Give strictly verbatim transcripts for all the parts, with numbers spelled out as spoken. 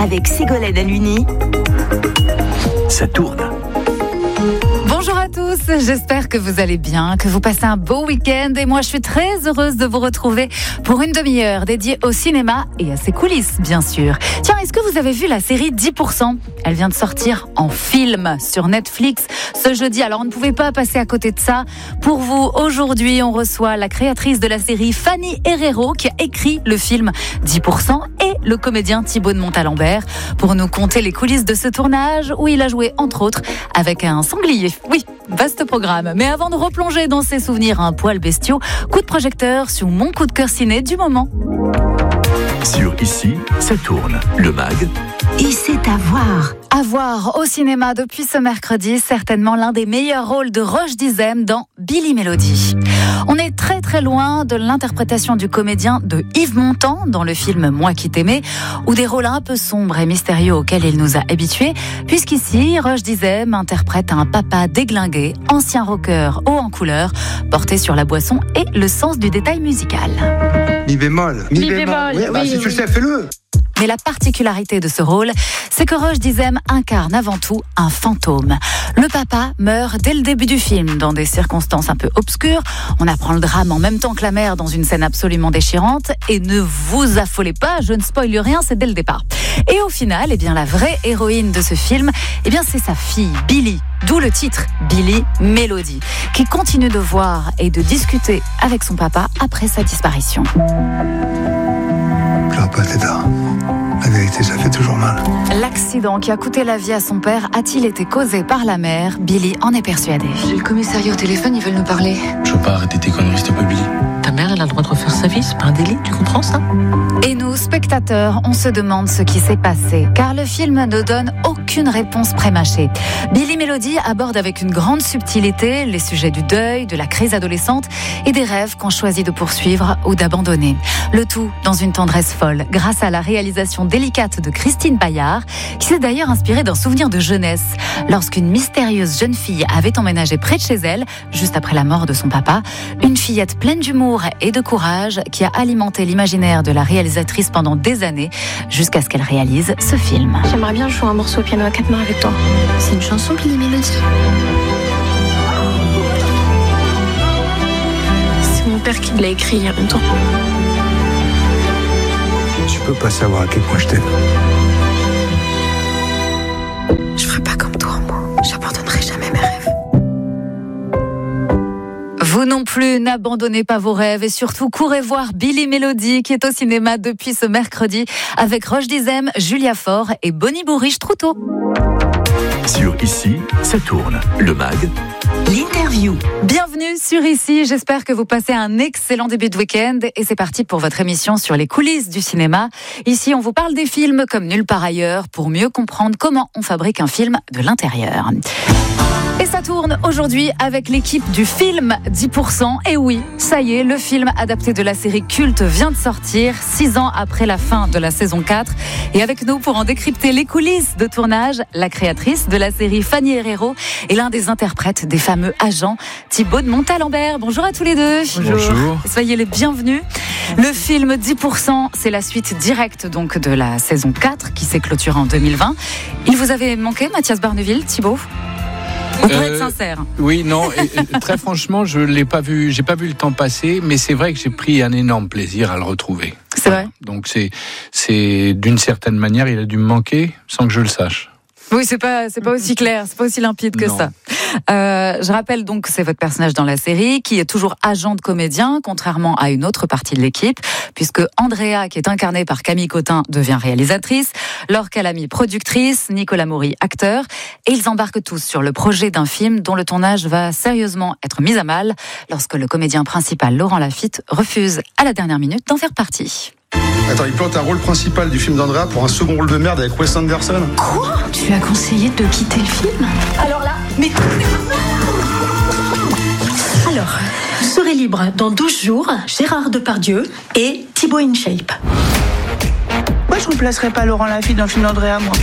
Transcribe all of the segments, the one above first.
avec Ségolène Aluni. Ça tourne. Bonjour à tous, j'espère que vous allez bien, que vous passez un beau week-end et moi je suis très heureuse de vous retrouver pour une demi-heure dédiée au cinéma et à ses coulisses bien sûr. Tiens, est-ce que vous avez vu la série dix pour cent ? Elle vient de sortir en film sur Netflix ce jeudi, alors on ne pouvait pas passer à côté de ça. Pour vous, aujourd'hui on reçoit la créatrice de la série Fanny Herrero qui a écrit le film dix pour cent et le comédien Thibaut de Montalembert pour nous conter les coulisses de ce tournage où il a joué entre autres avec un sanglier. Oui, vaste programme. Mais avant de replonger dans ses souvenirs un poil bestiaux, coup de projecteur sur mon coup de cœur ciné du moment. Sur Ici, ça tourne. Le mag. Et c'est à voir. À voir au cinéma depuis ce mercredi, certainement l'un des meilleurs rôles de Roche Dizem dans Billy Mélodie. On est très très loin de l'interprétation du comédien de Yves Montand dans le film Moi qui t'aimais, ou des rôles un peu sombres et mystérieux auxquels il nous a habitués, puisqu'ici, Roche Dizem interprète un papa déglingué, ancien rocker haut en couleur, porté sur la boisson et le sens du détail musical. Mi bémol. Mi bémol. Oui, bah, oui, si oui. tu le sais, fais-le. Mais la particularité de ce rôle, c'est que Roche Dizem incarne avant tout un fantôme. Le papa meurt dès le début du film, dans des circonstances un peu obscures. On apprend le drame en même temps que la mère dans une scène absolument déchirante. Et ne vous affolez pas, je ne spoile rien, c'est dès le départ. Et au final, eh bien, la vraie héroïne de ce film, eh bien, c'est sa fille, Billy. D'où le titre, Billy Mélodie, qui continue de voir et de discuter avec son papa après sa disparition. Pleure pas, Téda. La vérité, ça fait toujours mal. L'accident qui a coûté la vie à son père a-t-il été causé par la mère ? Billy en est persuadé. J'ai le commissariat au téléphone, ils veulent nous parler. Je veux pas arrêter tes conneries, s'il te plaît, Billy. Ta mère, elle a le droit de refaire sa vie, c'est pas un délit, tu comprends ça ? Et nous, spectateurs, on se demande ce qui s'est passé, car le film ne donne aucune réponse prémâchée. Billy Mélodie aborde avec une grande subtilité les sujets du deuil, de la crise adolescente et des rêves qu'on choisit de poursuivre ou d'abandonner. Le tout dans une tendresse folle, grâce à la réalisation délicate de Christine Bayard, qui s'est d'ailleurs inspirée d'un souvenir de jeunesse, lorsqu'une mystérieuse jeune fille avait emménagé près de chez elle, juste après la mort de son papa, une fillette pleine d'humour et de courage qui a alimenté l'imaginaire de la réalisatrice pendant des années, jusqu'à ce qu'elle réalise ce film. J'aimerais bien jouer un morceau au piano à quatre mains avec toi. C'est une chanson, Billy Mélodie. C'est mon père qui l'a écrit il y a longtemps. Tu peux pas savoir à quel point je t'aime. Je ferai pas comme toi, moi. J'abandonnerai jamais mes rêves. Vous non plus, n'abandonnez pas vos rêves et surtout courez voir Billy Mélodie qui est au cinéma depuis ce mercredi avec Roche Dizem, Julia Faure et Bonnie Bourriche-Troutot. Sur Ici, ça tourne. Le mag. L'interview. Bienvenue sur Ici, j'espère que vous passez un excellent début de week-end et c'est parti pour votre émission sur les coulisses du cinéma. Ici, on vous parle des films comme nulle part ailleurs pour mieux comprendre comment on fabrique un film de l'intérieur. Et ça tourne aujourd'hui avec l'équipe du film dix pour cent. Et oui, ça y est, le film adapté de la série culte vient de sortir, six ans après la fin de la saison quatre. Et avec nous pour en décrypter les coulisses de tournage, la créatrice de la série Fanny Herrero et l'un des interprètes des fameux agents, Thibaut de Montalembert. Bonjour à tous les deux. Bonjour. Soyez les bienvenus. Le film dix pour cent, c'est la suite directe donc de la saison quatre qui s'est clôturée en deux mille vingt. Il vous avait manqué, Mathias Barneville, Thibaut ? Vous pouvez Euh, être sincère. Oui, non, et, et, très franchement, je l'ai pas vu, j'ai pas vu le temps passer, mais c'est vrai que j'ai pris un énorme plaisir à le retrouver. C'est vrai. Donc c'est, c'est d'une certaine manière, il a dû me manquer sans que je le sache. Oui, c'est pas, c'est pas aussi clair, c'est pas aussi limpide que Non. ça. Euh, je rappelle donc que c'est votre personnage dans la série, qui est toujours agent de comédien, contrairement à une autre partie de l'équipe, puisque Andrea, qui est incarnée par Camille Cotin, devient réalisatrice, Laure Calamy, productrice, Nicolas Maury, acteur, et ils embarquent tous sur le projet d'un film dont le tournage va sérieusement être mis à mal, lorsque le comédien principal, Laurent Lafitte, refuse à la dernière minute d'en faire partie. Attends, il plante un rôle principal du film d'Andrea pour un second rôle de merde avec Wes Anderson. Quoi ? Tu lui as conseillé de quitter le film ? Alors là, mais... Alors, vous serez libre dans douze jours, Gérard Depardieu et Thibaut InShape. Moi, je ne remplacerai pas Laurent Lafitte dans le film d'Andrea, moi.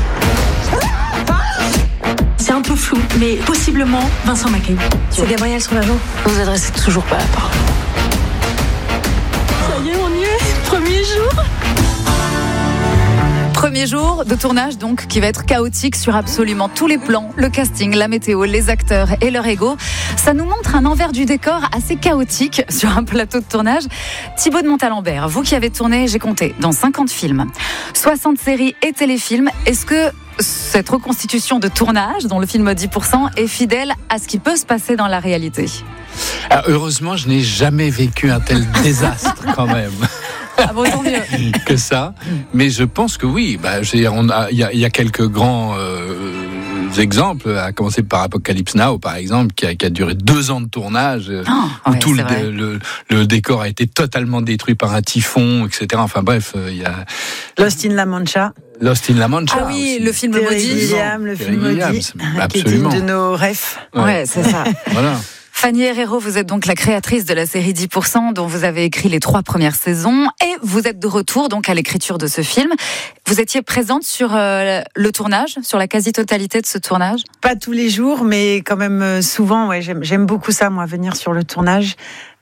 C'est un peu flou, mais possiblement Vincent Macay. C'est Gabriel son agent. Vous adressez toujours pas la parole. Ça y est, on y est, premier jour. Premier jour de tournage donc qui va être chaotique sur absolument tous les plans, le casting, la météo, les acteurs et leur ego. Ça nous montre un envers du décor assez chaotique sur un plateau de tournage. Thibaut de Montalembert, vous qui avez tourné, j'ai compté, dans cinquante films, soixante séries et téléfilms, est-ce que cette reconstitution de tournage, dont le film dix pour cent, est fidèle à ce qui peut se passer dans la réalité? Alors, heureusement, je n'ai jamais vécu un tel désastre quand même. Ah bon, tant mieux. Que ça. Mais je pense que oui. Bah, il y, y a quelques grands euh, exemples, à commencer par Apocalypse Now, par exemple, qui a, qui a duré deux ans de tournage, oh, où ouais, tout le, le, le décor a été totalement détruit par un typhon, et cetera. Enfin bref, il y a... Lost in La Mancha. Lost in La Mancha. Ah oui, aussi. le film Terry maudit. Gilliam, le Terry film Gilliam, maudit, absolument. qui est une de nos refs. Ouais, ouais c'est ça. Voilà. Fanny Herrero, vous êtes donc la créatrice de la série dix pour cent dont vous avez écrit les trois premières saisons et vous êtes de retour donc à l'écriture de ce film. Vous étiez présente sur euh, le tournage, sur la quasi-totalité de ce tournage? Pas tous les jours, mais quand même souvent. Ouais, j'aime, j'aime beaucoup ça, moi, venir sur le tournage.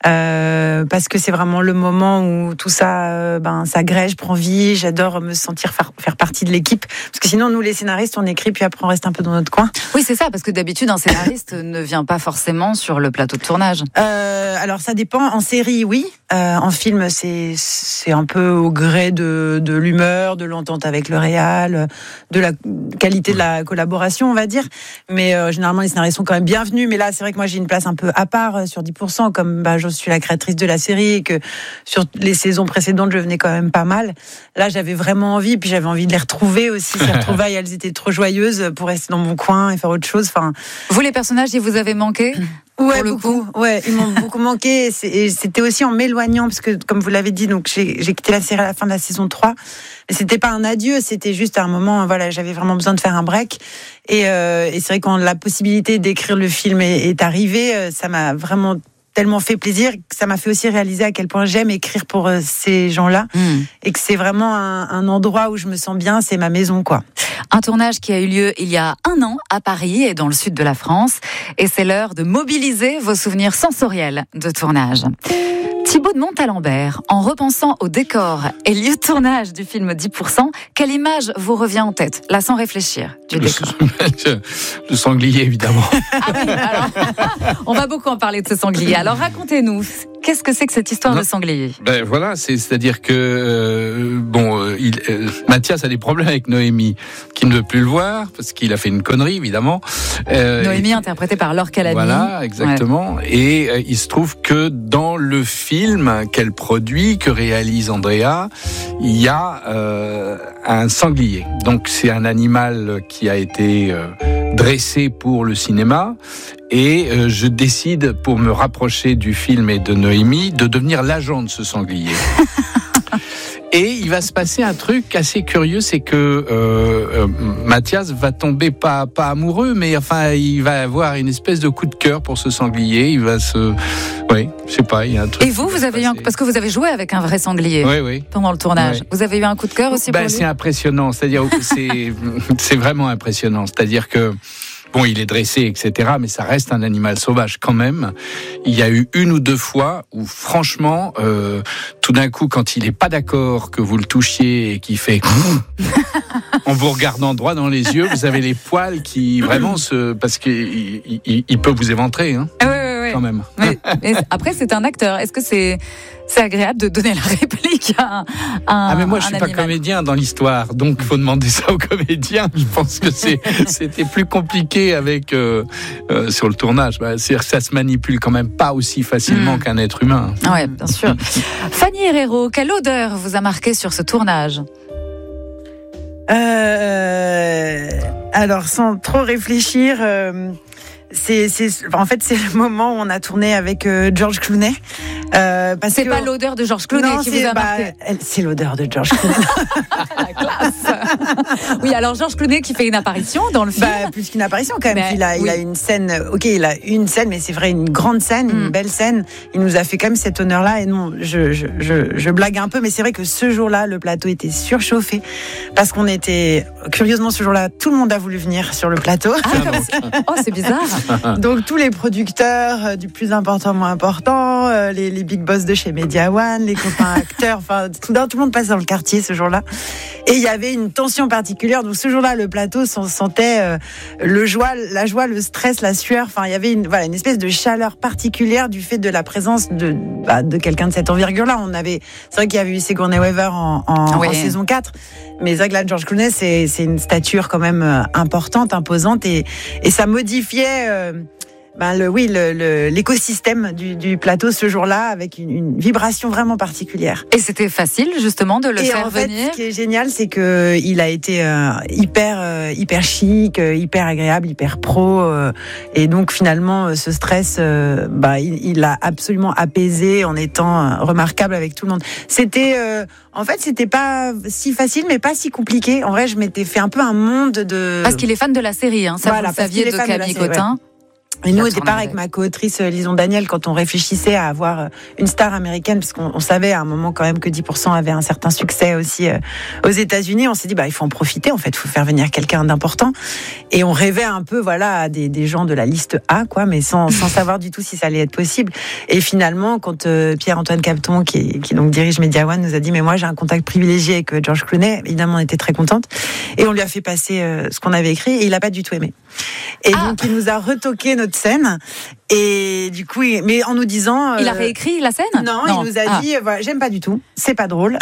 Euh, parce que c'est vraiment le moment où tout ça, euh, ben, ça grège, prend vie. J'adore me sentir faire, faire partie de l'équipe. Parce que sinon, nous, les scénaristes, on écrit, puis après, on reste un peu dans notre coin. Oui, c'est ça, parce que d'habitude, un scénariste ne vient pas forcément sur le plateau de tournage. Euh, alors, ça dépend. En série, oui. Euh, en film, c'est, c'est un peu au gré de, de l'humeur, de l'entente avec le réal, de la qualité de la collaboration, on va dire. Mais euh, généralement, les scénaristes sont quand même bienvenus. Mais là, c'est vrai que moi, j'ai une place un peu à part sur dix pour cent, comme bah, je suis la créatrice de la série et que sur les saisons précédentes, je venais quand même pas mal. Là, j'avais vraiment envie, puis j'avais envie de les retrouver aussi. Ces retrouvailles, elles étaient trop joyeuses pour rester dans mon coin et faire autre chose. Enfin, vous, les personnages, ils vous avaient manqué? Ouais, beaucoup. Coup. Ouais, ils m'ont beaucoup manqué. Et c'était aussi en m'éloignant, parce que, comme vous l'avez dit, donc j'ai, j'ai quitté la série à la fin de la saison trois. Mais c'était pas un adieu, c'était juste un moment, voilà, j'avais vraiment besoin de faire un break. Et, euh, et c'est vrai, quand la possibilité d'écrire le film est, est arrivée, ça m'a vraiment tellement fait plaisir, que ça m'a fait aussi réaliser à quel point j'aime écrire pour euh, ces gens-là. Mmh. Et que c'est vraiment un, un endroit où je me sens bien, c'est ma maison, quoi. Un tournage qui a eu lieu il y a un an à Paris et dans le sud de la France. Et c'est l'heure de mobiliser vos souvenirs sensoriels de tournage. Thibaut de Montalembert, en repensant au décor et lieu de tournage du film dix pour cent, quelle image vous revient en tête, là sans réfléchir, du le, décor? Le sanglier, évidemment. Ah oui, alors, on va beaucoup en parler de ce sanglier. Alors racontez-nous, qu'est-ce que c'est que cette histoire non, de sanglier? Ben voilà, c'est, c'est-à-dire que euh, bon, euh, il, euh, Mathias a des problèmes avec Noémie, qui ne veut plus le voir parce qu'il a fait une connerie, évidemment. Euh, Noémie, et, interprétée par Laure Calamy. Voilà, exactement. Ouais. Et euh, il se trouve que dans le film qu'elle produit, que réalise Andrea, il y a euh, un sanglier. Donc c'est un animal qui a été euh, dressé pour le cinéma. Et euh, je décide, pour me rapprocher du film et de Noémie, de devenir l'agent de ce sanglier. Et il va se passer un truc assez curieux, c'est que euh, euh, Mathias va tomber pas pas amoureux, mais enfin il va avoir une espèce de coup de cœur pour ce sanglier. Il va se, oui, je sais pas, il y a un truc. Et vous, vous avez eu un... parce que vous avez joué avec un vrai sanglier. Oui, oui. Pendant le tournage, oui. Vous avez eu un coup de cœur aussi bah, pour lui? C'est impressionnant, c'est-à-dire c'est c'est vraiment impressionnant, c'est-à-dire que. Bon, il est dressé, et cetera, mais ça reste un animal sauvage quand même. Il y a eu une ou deux fois où, franchement, euh, tout d'un coup, quand il n'est pas d'accord que vous le touchiez et qu'il fait en vous regardant droit dans les yeux, vous avez les poils qui vraiment se... Parce qu'il il, il peut vous éventrer, hein, oui, oui, oui. quand même. Mais, mais après, c'est un acteur. Est-ce que c'est... C'est agréable de donner la réplique à un, à Ah mais moi je suis animal. pas comédien dans l'histoire, donc il faut demander ça aux comédiens. Je pense que c'est, c'était plus compliqué avec euh, euh, sur le tournage. Bah, c'est, ça se manipule quand même pas aussi facilement mmh. qu'un être humain. Ouais, bien sûr. Fanny Herrero, quelle odeur vous a marqué sur ce tournage? euh, Alors sans trop réfléchir. Euh... C'est, c'est, en fait, c'est le moment où on a tourné avec euh, George Clooney. Euh, parce c'est que... pas l'odeur de George Clooney non, qui vous a bah, marqué. Elle, c'est l'odeur de George Clooney. La classe. Oui, alors George Clooney qui fait une apparition dans le film. Bah, plus qu'une apparition quand même. Mais, il a, oui. il a une scène. Ok, il a une scène, mais c'est vrai une grande scène, mm. une belle scène. Il nous a fait quand même cet honneur-là. Et non, je, je, je, je blague un peu, mais c'est vrai que ce jour-là, le plateau était surchauffé parce qu'on était curieusement ce jour-là, tout le monde a voulu venir sur le plateau. Ah, comme ça. Oh, c'est bizarre. Donc tous les producteurs, euh, du plus important au moins important, euh, les, les big boss de chez Media One, les copains acteurs, enfin tout, tout le monde passe dans le quartier ce jour-là. Et il y avait une tension particulière. Donc ce jour-là, le plateau s'en sentait euh, le joie, la joie, le stress, la sueur. Enfin, il y avait une, voilà, une espèce de chaleur particulière du fait de la présence de, bah, de quelqu'un de cette envergure-là. On avait, c'est vrai qu'il y avait eu Sigourney Weaver en, en, oui. en saison quatre, mais c'est vrai que là, George Clooney, c'est, c'est une stature quand même euh, importante, imposante, et, et ça modifiait. Euh, Ben le, oui, le, le, l'écosystème du, du plateau ce jour-là, avec une, une vibration vraiment particulière. Et c'était facile justement de le et faire en fait, venir. Ce qui est génial, c'est que il a été euh, hyper, euh, hyper chic, euh, hyper agréable, hyper pro, euh, et donc finalement, ce stress, euh, bah, il, il l'a absolument apaisé en étant euh, remarquable avec tout le monde. C'était, euh, en fait, c'était pas si facile, mais pas si compliqué. En vrai, je m'étais fait un peu un monde de. Parce qu'il est fan de la série, hein. Ça voilà, vous le saviez de Camille Cotin. Ouais. Et nous, au départ, avec ma co-autrice Lison Daniel, quand on réfléchissait à avoir une star américaine, parce qu'on on savait à un moment quand même que dix pour cent avait un certain succès aussi euh, aux États-Unis, on s'est dit, bah, il faut en profiter, en fait, il faut faire venir quelqu'un d'important. Et on rêvait un peu, voilà, à des, des gens de la liste A, quoi, mais sans, sans savoir du tout si ça allait être possible. Et finalement, quand euh, Pierre-Antoine Capton, qui, qui donc dirige Media One, nous a dit, mais moi, j'ai un contact privilégié avec euh, George Clooney, évidemment, on était très contente. Et on lui a fait passer euh, ce qu'on avait écrit, et il a pas du tout aimé. Et ah. donc, il nous a retoqué notre scène. Et du coup, il, mais en nous disant... Euh, il a réécrit la scène ? Non, non. Il nous a ah. dit, voilà, j'aime pas du tout, c'est pas drôle.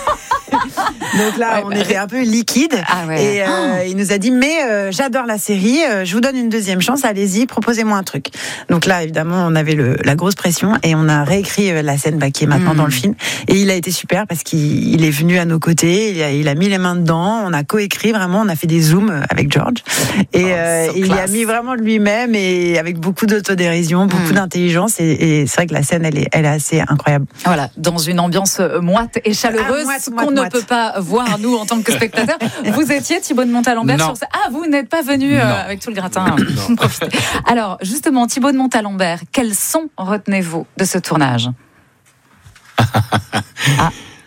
Donc là, ouais, on bah, était un peu liquide. Ah ouais. Et euh, oh. il nous a dit, mais euh, j'adore la série, euh, je vous donne une deuxième chance, allez-y, proposez-moi un truc. Donc là, évidemment, on avait le, la grosse pression et on a réécrit euh, la scène bah, qui est maintenant mmh. dans le film. Et il a été super parce qu'il il est venu à nos côtés, il a, il a mis les mains dedans, on a coécrit vraiment, on a fait des zooms avec George. Et, oh, euh, so et il y a mis vraiment de lui-même et avec beaucoup d'autodérision, beaucoup mmh. d'intelligence. Et, et c'est vrai que la scène, elle est, elle est assez incroyable. Voilà, dans une ambiance moite et chaleureuse ah, moite, moite, qu'on moite. ne peut pas voir, nous, en tant que spectateurs. Vous étiez Thibaut de Montalembert sur ça. Ah, vous n'êtes pas venu euh, avec tout le gratin. Alors, justement, Thibaut de Montalembert, quels sons retenez-vous de ce tournage ? ah.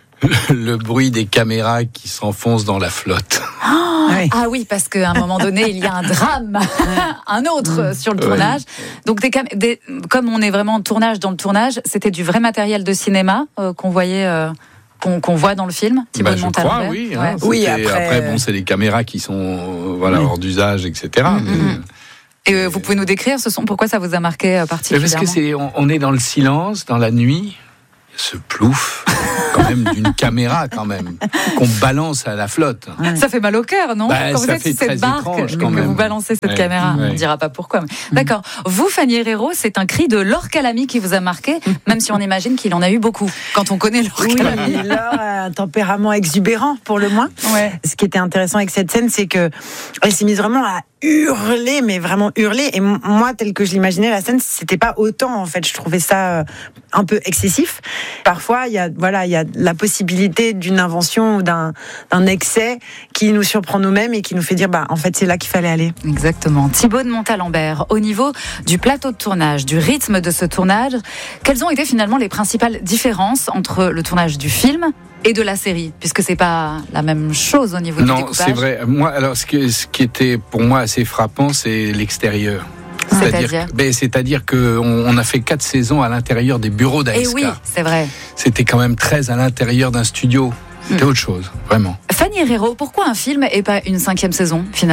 Le bruit des caméras qui s'enfoncent dans la flotte. Oh, ah, oui. ah oui, parce qu'à un moment donné, il y a un drame, un autre mmh. sur le tournage. Ouais. Donc, des cam- des, comme on est vraiment en tournage dans le tournage, c'était du vrai matériel de cinéma euh, qu'on voyait... Euh, Qu'on, qu'on voit dans le film, Thibaut bah, de Montalembert. Je crois, oui. Hein, ouais. oui après, après, bon, c'est les caméras qui sont euh, voilà, hors d'usage, et cetera. Mm-hmm. Mais... Et euh, vous pouvez nous décrire ce son, pourquoi ça vous a marqué euh, particulièrement ? Parce que c'est, on, on est dans le silence, dans la nuit, ce plouf, quand même, d'une caméra, quand même, qu'on balance à la flotte. Ouais. Ça fait mal au cœur, non ? bah, Quand vous êtes sur cette barque, étrange, quand que même. vous balancez cette ouais. caméra, ouais. on ne dira pas pourquoi. Mais... Mmh. D'accord. Vous, Fanny Herrero, c'est un cri de Laure Calamy qui vous a marqué, même si on imagine qu'il en a eu beaucoup, quand on connaît Laure Calamy. Oui, Laure a un tempérament exubérant, pour le moins. Ouais. Ce qui était intéressant avec cette scène, c'est que elle s'est mise vraiment à hurler, mais vraiment hurler. Et moi, tel que je l'imaginais, la scène, c'était pas autant, en fait. Je trouvais ça un peu excessif. Parfois, il y a, voilà, il y a la possibilité d'une invention ou d'un, d'un excès qui nous surprend nous-mêmes et qui nous fait dire, bah, en fait, c'est là qu'il fallait aller. Exactement. Thibaut de Montalembert, au niveau du plateau de tournage, du rythme de ce tournage, quelles ont été finalement les principales différences entre le tournage du film et de la série, puisque c'est pas la même chose au niveau du non, découpage. Non, c'est vrai. Moi, alors, ce qui, ce qui était pour moi assez frappant, c'est l'extérieur. C'est-à-dire, c'est-à-dire, ben, c'est-à-dire qu'on on a fait quatre saisons à l'intérieur des bureaux d'A S K. Et oui, c'est vrai. C'était quand même treize à l'intérieur d'un studio. C'était mmh. autre chose, vraiment. Fanny Herrero, pourquoi un film et pas une cinquième saison, finalement ?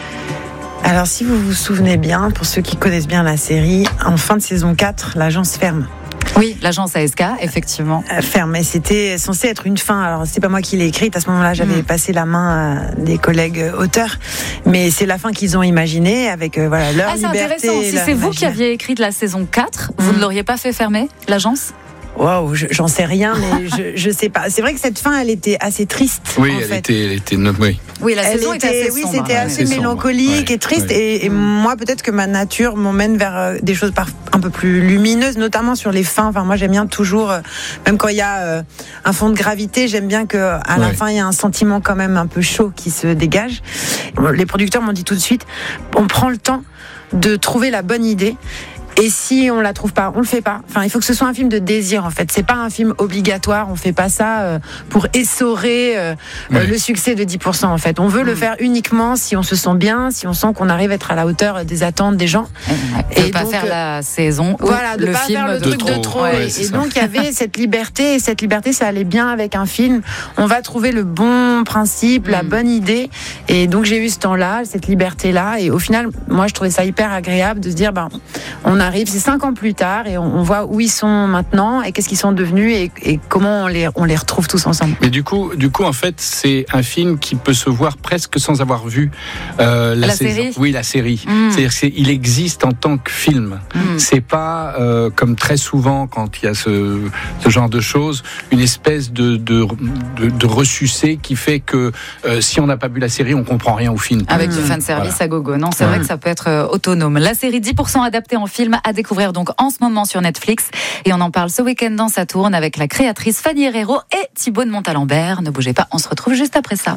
Alors, si vous vous souvenez bien, pour ceux qui connaissent bien la série, en fin de saison quatre, l'agence ferme. Oui, l'agence A S K, effectivement. Euh, ferme, et c'était censé être une fin. Alors, c'est pas moi qui l'ai écrite. À ce moment-là, j'avais mmh. passé la main à des collègues auteurs. Mais c'est la fin qu'ils ont imaginée avec euh, voilà, leur ah, c'est liberté. Intéressant. Si c'est vous qui aviez écrit de la saison quatre, mmh. vous ne l'auriez pas fait fermer, l'agence ? Waouh, j'en sais rien, mais je, je sais pas. C'est vrai que cette fin, elle était assez triste. Oui, en elle fait. était, elle était, oui. Oui, la elle saison était, était assez oui, sombre. Oui, c'était assez ouais. mélancolique ouais. et triste. Ouais. Et, et mmh. moi, peut-être que ma nature m'emmène vers des choses par, un peu plus lumineuses, notamment sur les fins. Enfin, moi, j'aime bien toujours, euh, même quand il y a euh, un fond de gravité, j'aime bien que à la ouais. fin, il y a un sentiment quand même un peu chaud qui se dégage. Les producteurs m'ont dit tout de suite, on prend le temps de trouver la bonne idée. Et si on la trouve pas, on le fait pas. Enfin, il faut que ce soit un film de désir en fait. C'est pas un film obligatoire. On fait pas ça euh, pour essorer euh, oui. euh, le succès de dix pour cent en fait. On veut mmh. le faire uniquement si on se sent bien, si on sent qu'on arrive à être à la hauteur des attentes des gens. Et, et de pas donc, faire la saison. Voilà, de le pas film faire le de truc trop. de trop. Ouais, et et donc il y avait cette liberté. Et cette liberté, ça allait bien avec un film. On va trouver le bon principe, mmh. la bonne idée. Et donc j'ai eu ce temps-là, cette liberté-là. Et au final, moi, je trouvais ça hyper agréable de se dire, ben, on arrive, c'est cinq ans plus tard, et on, on voit où ils sont maintenant, et qu'est-ce qu'ils sont devenus, et, et comment on les, on les retrouve tous ensemble. Mais du coup, du coup, en fait, c'est un film qui peut se voir presque sans avoir vu euh, la, la saison. série. Oui, la série. Mmh. C'est-à-dire qu'il existe en tant que film. Mmh. C'est pas euh, comme très souvent quand il y a ce, ce genre de choses, une espèce de, de, de, de ressucé qui fait que euh, si on n'a pas vu la série, on comprend rien au film. Avec mmh. du fan service voilà. à gogo. Non, c'est mmh. vrai que ça peut être euh, autonome. La série dix pour cent adaptée en film à découvrir donc en ce moment sur Netflix. Et on en parle ce week-end dans Ça tourne avec la créatrice Fanny Herrero et Thibaut de Montalembert. Ne bougez pas, on se retrouve juste après ça.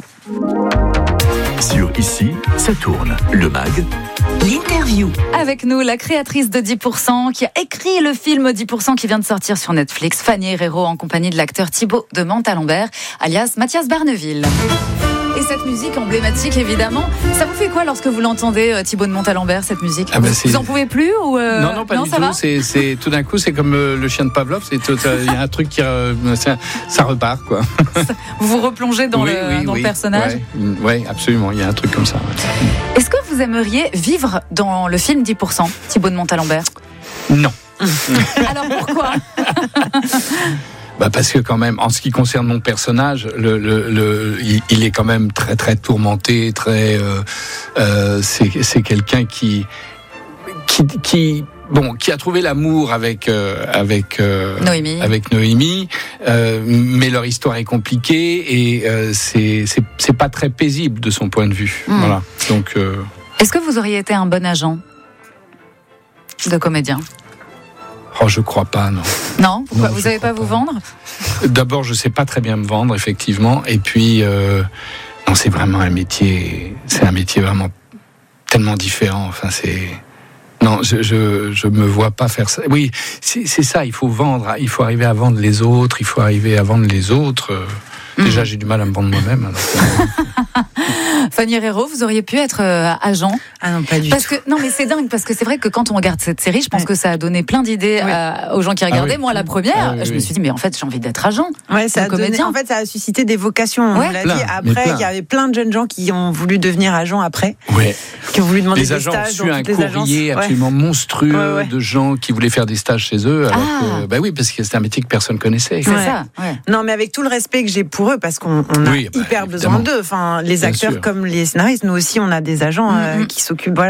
Sur Ici, Ça tourne, le mag. L'interview. Avec nous, la créatrice de dix pour cent qui a écrit le film dix pour cent qui vient de sortir sur Netflix, Fanny Herrero, en compagnie de l'acteur Thibaut de Montalembert, alias Mathias Barneville. Et cette musique emblématique, évidemment, ça vous fait quoi lorsque vous l'entendez, Thibaut de Montalembert, cette musique ah bah Vous en pouvez plus ou euh... Non, non, pas non, du ça tout. Va c'est, c'est, tout d'un coup, c'est comme euh, le chien de Pavlov. Il y a un truc qui, euh, ça, ça repart, quoi. Vous vous replongez dans, oui, le, oui, dans oui. le personnage. Oui, ouais, absolument. Il y a un truc comme ça. Ouais. Est-ce que vous aimeriez vivre dans le film dix pour cent, Thibaut de Montalembert ? Non. Alors pourquoi ? Bah parce que quand même, en ce qui concerne mon personnage, le, le, le, il, il est quand même très très tourmenté, très. Euh, euh, c'est, c'est quelqu'un qui, qui, qui, bon, qui a trouvé l'amour avec euh, avec euh, Noémie. Avec Noémie, euh, mais leur histoire est compliquée et euh, c'est c'est c'est pas très paisible de son point de vue. Mmh. Voilà. Donc. Euh... Est-ce que vous auriez été un bon agent de comédien ? Oh, je crois pas, non. Non, pourquoi ? Non, vous savez pas, pas vous vendre ? D'abord, je sais pas très bien me vendre, effectivement. Et puis, euh, non, c'est vraiment un métier, c'est un métier vraiment tellement différent. Enfin, c'est, non, je, je, je me vois pas faire ça. Oui, c'est, c'est ça. Il faut vendre. Il faut arriver à vendre les autres. Il faut arriver à vendre les autres. Mmh. Déjà, j'ai du mal à me vendre moi-même. Alors... Fanny Herrero, vous auriez pu être euh, agent. Ah non, pas du parce tout. Que, non, mais c'est dingue, parce que c'est vrai que quand on regarde cette série, je pense ouais. que ça a donné plein d'idées ouais. euh, aux gens qui regardaient. Ah oui. Moi, la première, ah oui, je oui. me suis dit, mais en fait, j'ai envie d'être agent. Ouais, ça a donné, en fait, ça a suscité des vocations. Ouais. On l'a plein, dit. Après, il y avait plein de jeunes gens qui ont voulu devenir agents après. Ouais. Qui ont voulu demander les des agents stages. ont reçu un courrier agences. absolument ouais. monstrueux ouais, ouais. de gens qui voulaient faire des stages chez eux. Alors ah. que, bah oui, parce que c'était un métier que personne connaissait. C'est ouais. ça. Ouais. Non, mais avec tout le respect que j'ai pour eux, parce qu'on on a oui, bah, hyper besoin d'eux. Enfin, les acteurs comme les scénaristes, nous aussi, on a des agents euh, mm-hmm. qui s'occupent. Voilà,